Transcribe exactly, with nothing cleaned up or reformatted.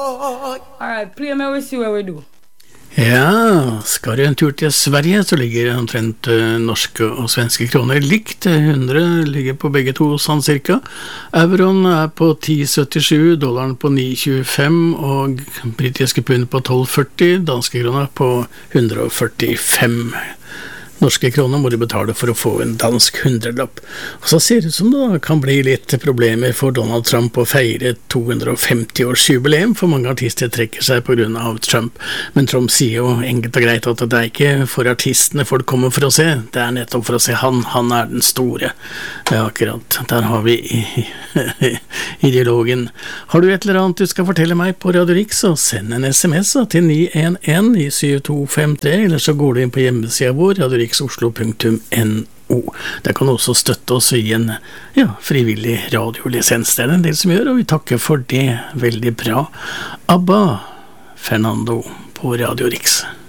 right, play me, we'll see what we do. Ja, skal du en tur til Sverige, så ligger omtrent uh, norske og svenske kroner likt. hundre ligger på begge to sånn cirka. Euroen er på ti syttisju, dollaren på ni tjuefem, og britiske pund på tolv førti, danske kroner på hundre førtifem. Norske kroner må du betale for å få en dansk hundrelapp. Og så ser det ut som det da kan bli litt problemer for Donald Trump å feire to hundre femti års jubileum, for mange artister trekker seg på grunn av Trump. Men Trump sier jo enkelt og greit at det er ikke for artistene folk kommer for å se, det er nettopp for å se han, han er den store. Det er akkurat, der har vi ideologen. Har du et eller annet du skal fortelle meg på Radio Riks, så send en sms til ni en en i syv to fem tre, eller så går du inn på hjemmesiden vår, radio riks oslo punktum no. Der kan du også støtte oss i en ja, frivillig radiolisens. Det er det en del som gjør, og vi takker for det. Veldig bra. Abba Fernando på Radio Riks.